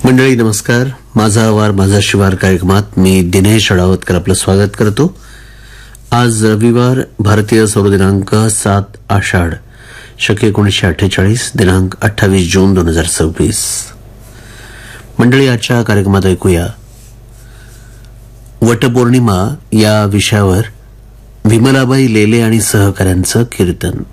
मंडळी नमस्कार. माझा आवार माझा शिवार कार्यक्रमात मी दिनेश अडावतकर आपलं स्वागत करतो. आज रविवार, भारतीय सौर दिनांक 7 आषाढ, शके 1948, दिनांक 28 जून 2026. मंडळी, आजच्या कार्यक्रमात ऐकूया वटपौर्णिमा या विषयावर विमलाबाई लेले आणि सहकाऱ्यांचं कीर्तन.